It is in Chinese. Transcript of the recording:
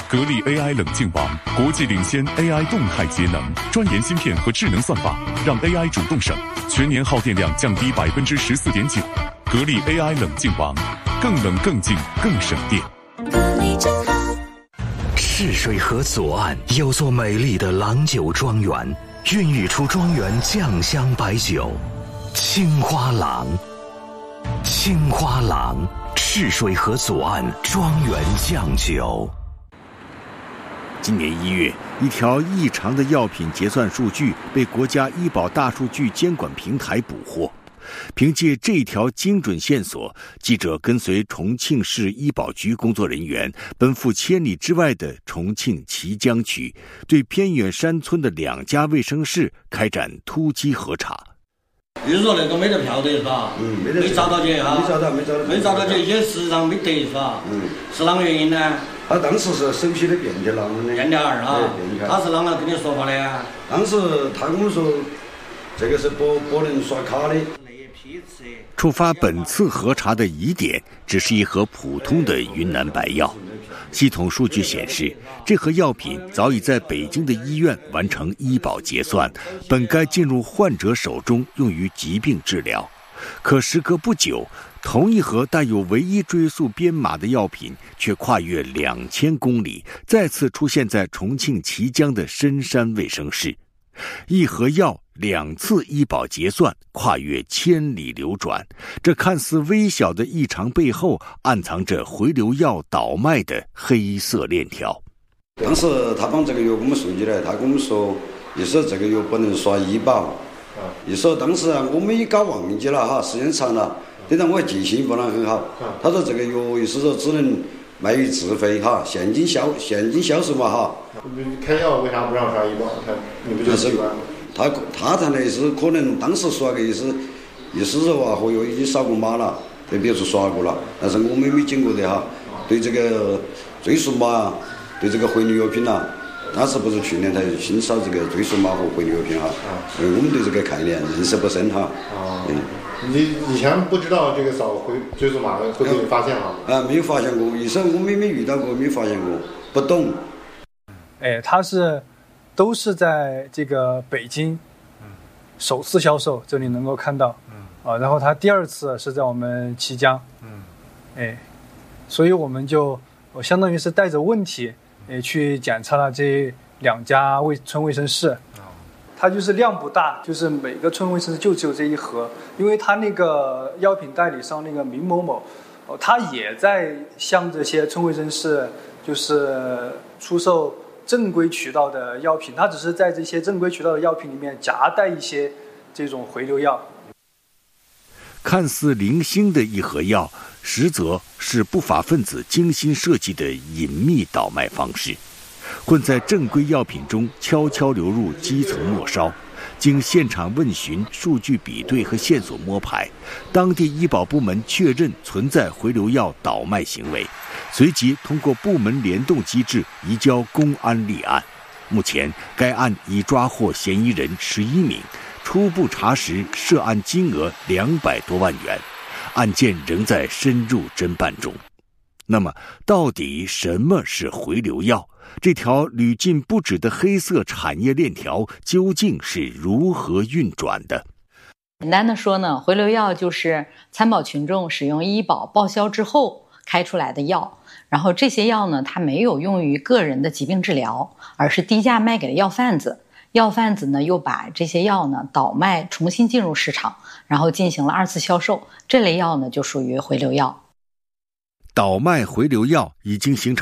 格力 AI 冷静王，国际领先 AI 动态节能，专研芯片和智能算法，让 AI 主动省，全年耗电量降低14.9%。格力 AI 冷静王，更冷更静更省电。 格力真好。 赤水河左岸有座美丽的郎酒庄园，孕育出庄园酱香白酒青花郎。青花郎，赤水河左岸庄园酱酒。 今年1月，一条异常的药品结算数据被国家医保大数据监管平台捕获。凭借这条精准线索，记者跟随重庆市医保局工作人员奔赴千里之外的重庆綦江区，对偏远山村的2家卫生室开展突击核查。 比如说那个没得票的是吧？没找到去哈，没找到去，也事实上没得是吧？是啷个原因呢？ 他当时是首批的便捷郎的。 便捷儿哈，他是啷个跟你说法的？ 当时他跟我说，这个是不能刷卡的。 触发本次核查的疑点，只是一盒普通的云南白药。系统数据显示，这盒药品早已在北京的医院完成医保结算，本该进入患者手中用于疾病治疗。可时隔不久，同一盒带有唯一追溯编码的药品却跨越2000公里，再次出现在重庆綦江的深山卫生室。一盒药2次医保结算，跨越千里流转，这看似微小的异常背后，暗藏着回流药倒卖的黑色链条。 当时他把这个药给我们送进来，他跟我们说，一说这个药不能刷医保，一说当时我们也搞忘记了哈，时间长了，等到我记性不能很好。他说这个药意思说只能卖于自费哈，现金销售嘛哈。 开药为啥不让刷医保？你不就习惯了？ 他谈的是可能当时刷个意思是话和药已经扫过码了，被别处刷过了，但是我们没经过的哈。对这个追溯码，对这个回流药品呐，当时不是去年才新扫这个追溯码和回流药品哈。我们对这个概念认识不深哈。 你以前不知道这个扫回追溯码会被发现哈？ 没有发现过，医生我们没遇到过，没发现过，不懂。 它都是在这个北京首次销售，这里能够看到，然后它第2次是在我们綦江，所以我相当于是带着问题，去检查了这2家村卫生室，它就是量不大，就是每个村卫生室就只有这一盒，因为它那个药品代理商那个明某某，他也在向这些村卫生室就是出售正规渠道的药品，它只是在这些正规渠道的药品里面夹带一些这种回流药。 看似零星的一盒药，实则是不法分子精心设计的隐秘倒卖方式，混在正规药品中悄悄流入基层末梢。经现场问询、数据比对和线索摸排，当地医保部门确认存在回流药倒卖行为，随即通过部门联动机制移交公安立案。目前该案已抓获嫌疑人11名，初步查实涉案金额200多万元，案件仍在深入侦办中。那么到底什么是回流药？这条屡禁不止的黑色产业链条究竟是如何运转的？ 简单的说呢，回流药就是参保群众使用医保报销之后开出来的药，然后这些药呢，它没有用于个人的疾病治疗，而是低价卖给了药贩子。药贩子呢又把这些药呢倒卖，重新进入市场，然后进行了2次销售。这类药呢就属于回流药。 倒卖回流药已经形成